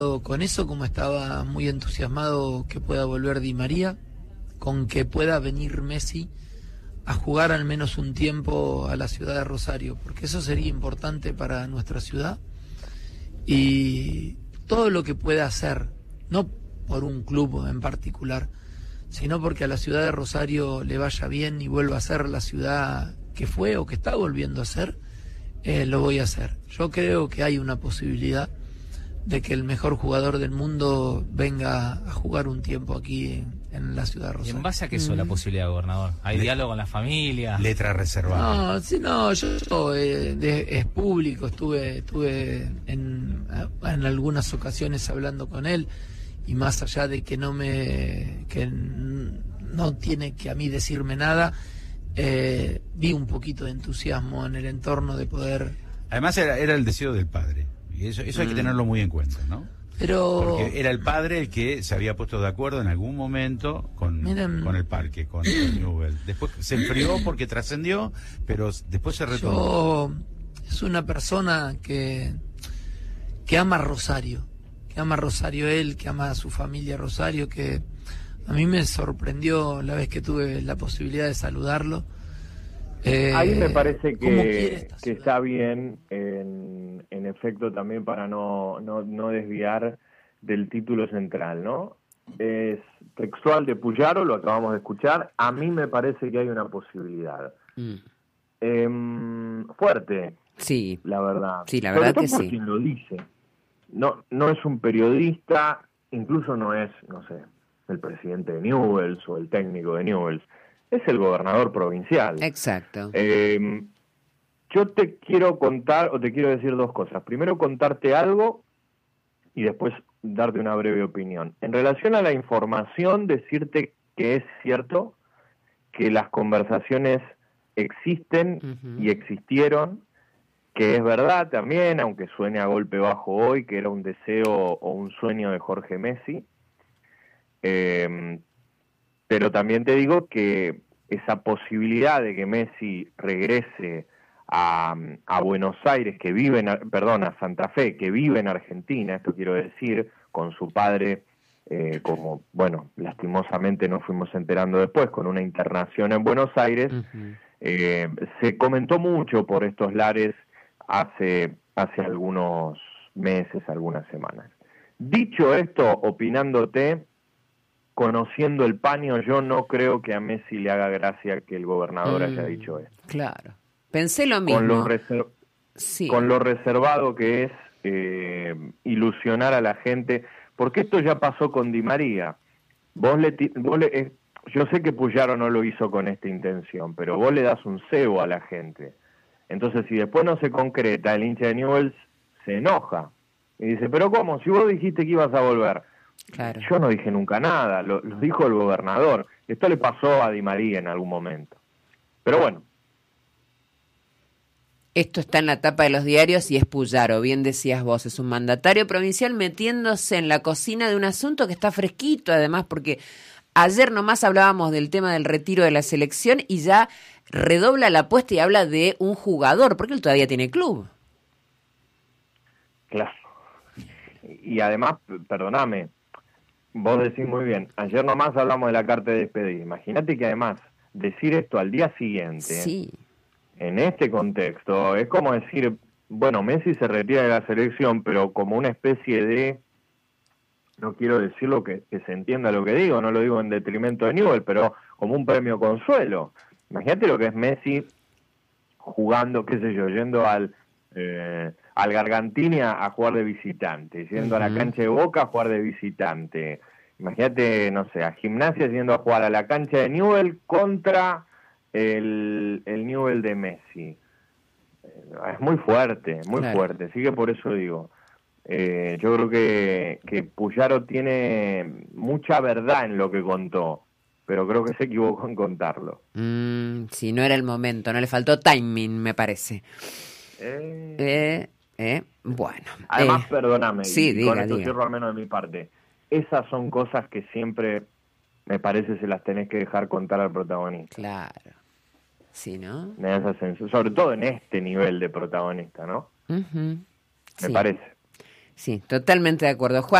con eso, como estaba muy entusiasmado que pueda volver Di María, con que pueda venir Messi a jugar al menos un tiempo a la ciudad de Rosario, porque eso sería importante para nuestra ciudad, y todo lo que pueda hacer, no por un club en particular, sino porque a la ciudad de Rosario le vaya bien y vuelva a ser la ciudad que fue o que está volviendo a ser, lo voy a hacer. Yo creo que hay una posibilidad de que el mejor jugador del mundo venga a jugar un tiempo aquí en la ciudad de Rosario. ¿Y en base a qué es la posibilidad, gobernador? ¿Hay diálogo con la familia? Letra reservada. No, yo es público, estuve en algunas ocasiones hablando con él, y más allá de que no tiene que a mí decirme nada, vi un poquito de entusiasmo en el entorno de poder... Además era el deseo del padre, y eso hay que tenerlo muy en cuenta, ¿no? Porque era el padre el que se había puesto de acuerdo en algún momento con el parque, con el Newell. Después se enfrió porque trascendió, pero después se retomó. Es una persona que ama Rosario, él, que ama a su familia Rosario, que a mí me sorprendió la vez que tuve la posibilidad de saludarlo. Ahí me parece que está bien, en efecto, también para no desviar del título central, ¿no? Es textual de Puyaro, lo acabamos de escuchar. A mí me parece que hay una posibilidad. Fuerte, sí, la verdad. Sí, la verdad que sí. Quien lo dice. No es un periodista, incluso no es, no sé, el presidente de Newell's o el técnico de Newell's. Es el gobernador provincial. Exacto. Yo te quiero contar, o te quiero decir dos cosas. Primero, contarte algo y después darte una breve opinión. En relación a la información, decirte que es cierto que las conversaciones existen y existieron, que es verdad también, aunque suene a golpe bajo hoy, que era un deseo o un sueño de Jorge Messi. Pero también te digo que esa posibilidad de que Messi regrese a Buenos Aires, a Santa Fe, que vive en Argentina, esto quiero decir, con su padre, como, bueno, lastimosamente nos fuimos enterando después, con una internación en Buenos Aires, se comentó mucho por estos lares hace algunos meses, algunas semanas. Dicho esto, opinándote, conociendo el paño, yo no creo que a Messi le haga gracia que el gobernador haya dicho esto. Claro. Pensé lo mismo. Con lo reservado que es ilusionar a la gente, porque esto ya pasó con Di María. Yo sé que Puyaro no lo hizo con esta intención, pero vos le das un cebo a la gente. Entonces, si después no se concreta, el hincha de Newell's se enoja y dice, pero ¿cómo? Si vos dijiste que ibas a volver. Claro. Yo no dije nunca nada, lo dijo el gobernador. Esto le pasó a Di María en algún momento. Pero bueno. Esto está en la tapa de los diarios y es Puyaro, bien decías vos, es un mandatario provincial metiéndose en la cocina de un asunto que está fresquito, además, porque ayer nomás hablábamos del tema del retiro de la selección y ya redobla la apuesta y habla de un jugador, porque él todavía tiene club. Claro. Y además, perdóname, vos decís muy bien, ayer nomás hablamos de la carta de despedida. Imagínate que además decir esto al día siguiente, sí, en este contexto, es como decir, bueno, Messi se retira de la selección, pero como una especie de, no quiero decirlo que se entienda lo que digo, no lo digo en detrimento de Newell, pero como un premio consuelo. Imagínate lo que es Messi jugando, qué sé yo, yendo al Gargantini a jugar de visitante, yendo a la cancha de Boca a jugar de visitante. Imagínate, no sé, a Gimnasia yendo a jugar a la cancha de Newell contra el Newell de Messi. Es muy fuerte, muy fuerte. Así que por eso digo, yo creo que Puyaro tiene mucha verdad en lo que contó, pero creo que se equivocó en contarlo. Sí, no era el momento, no le faltó timing, me parece. Bueno. Además, perdóname, sí, con esto cierro al menos de mi parte. Esas son cosas que siempre, me parece, se las tenés que dejar contar al protagonista. Claro. Sí, ¿no? Me da esa sensación, sobre todo en este nivel de protagonista, ¿no? Me parece. Sí, totalmente de acuerdo. Juan.